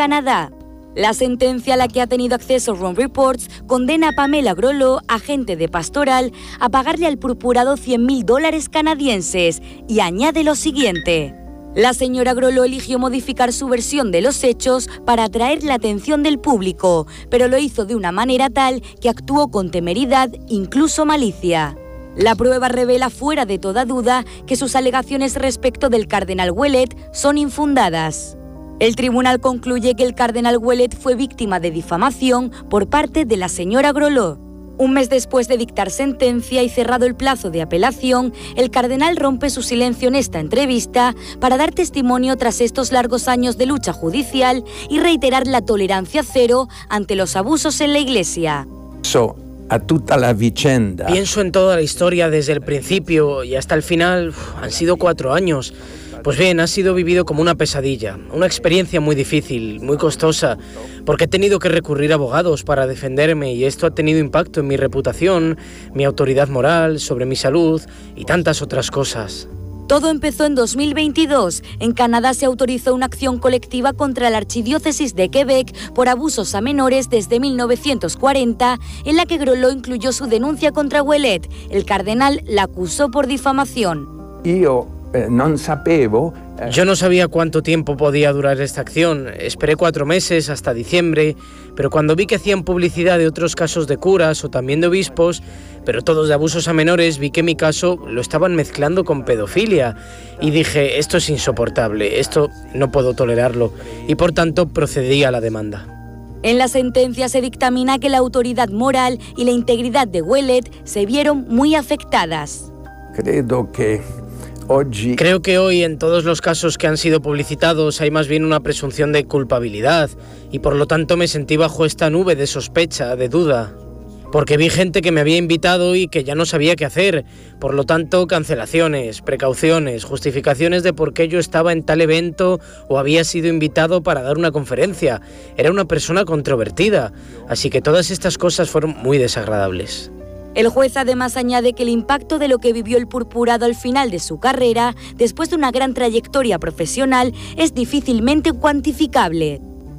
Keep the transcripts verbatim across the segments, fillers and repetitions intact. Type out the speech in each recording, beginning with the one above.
Canadá. La sentencia a la que ha tenido acceso Ron Reports condena a Pamela Grollo, agente de Pastoral, a pagarle al purpurado cien mil dólares canadienses y añade lo siguiente. La señora Grollo eligió modificar su versión de los hechos para atraer la atención del público, pero lo hizo de una manera tal que actuó con temeridad, incluso malicia. La prueba revela fuera de toda duda que sus alegaciones respecto del cardenal Ouellet son infundadas. El tribunal concluye que el cardenal Ouellet fue víctima de difamación por parte de la señora Grollo. Un mes después de dictar sentencia y cerrado el plazo de apelación, el cardenal rompe su silencio en esta entrevista para dar testimonio tras estos largos años de lucha judicial y reiterar la tolerancia cero ante los abusos en la Iglesia. So, a tutta la vicenda. Pienso en toda la historia desde el principio y hasta el final. Uf, han sido cuatro años. Pues bien, ha sido vivido como una pesadilla, una experiencia muy difícil, muy costosa, porque he tenido que recurrir a abogados para defenderme y esto ha tenido impacto en mi reputación, mi autoridad moral, sobre mi salud y tantas otras cosas. Todo empezó en dos mil veintidós. En Canadá se autorizó una acción colectiva contra la Archidiócesis de Quebec por abusos a menores desde mil novecientos cuarenta, en la que Grollo incluyó su denuncia contra Ouellet. El cardenal la acusó por difamación. Io eh, non sapevo... Eh... Yo no sabía cuánto tiempo podía durar esta acción. Esperé cuatro meses hasta diciembre, pero cuando vi que hacían publicidad de otros casos de curas o también de obispos, pero todos de abusos a menores, vi que mi caso lo estaban mezclando con pedofilia y dije, esto es insoportable, esto no puedo tolerarlo y por tanto procedí a la demanda. En la sentencia se dictamina que la autoridad moral y la integridad de Ouellet se vieron muy afectadas. Creo que hoy... Creo que hoy en todos los casos que han sido publicitados hay más bien una presunción de culpabilidad y por lo tanto me sentí bajo esta nube de sospecha, de duda. Porque vi gente que me había invitado y que ya no sabía qué hacer. Por lo tanto, cancelaciones, precauciones, justificaciones de por qué yo estaba en tal evento o había sido invitado para dar una conferencia. Era una persona controvertida, así que todas estas cosas fueron muy desagradables. El juez además añade que el impacto de lo que vivió el purpurado al final de su carrera, después de una gran trayectoria profesional, es difícilmente cuantificable.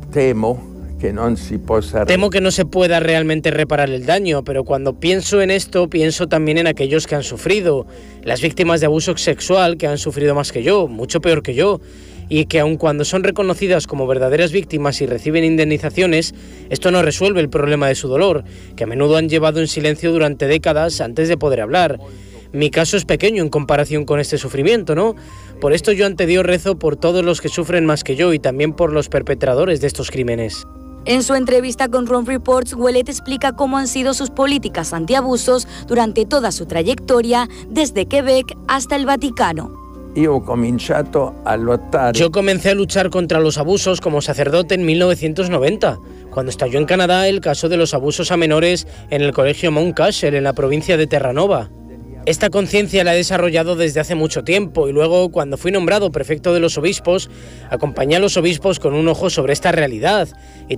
Temo que no se possa... Temo que no se pueda realmente reparar el daño, pero cuando pienso en esto, pienso también en aquellos que han sufrido, las víctimas de abuso sexual que han sufrido más que yo, mucho peor que yo, y que aun cuando son reconocidas como verdaderas víctimas y reciben indemnizaciones, esto no resuelve el problema de su dolor, que a menudo han llevado en silencio durante décadas antes de poder hablar. Mi caso es pequeño en comparación con este sufrimiento, ¿no? Por esto yo ante Dios rezo por todos los que sufren más que yo y también por los perpetradores de estos crímenes. En su entrevista con Ron Reports, Ouellet explica cómo han sido sus políticas antiabusos durante toda su trayectoria, desde Quebec hasta el Vaticano. Yo comencé a luchar. Yo comencé a luchar contra los abusos como sacerdote en mil novecientos noventa, cuando estalló en Canadá el caso de los abusos a menores en el colegio Mount Cashel, en la provincia de Terranova. Esta conciencia la he desarrollado desde hace mucho tiempo y luego, cuando fui nombrado prefecto de los obispos, acompañé a los obispos con un ojo sobre esta realidad y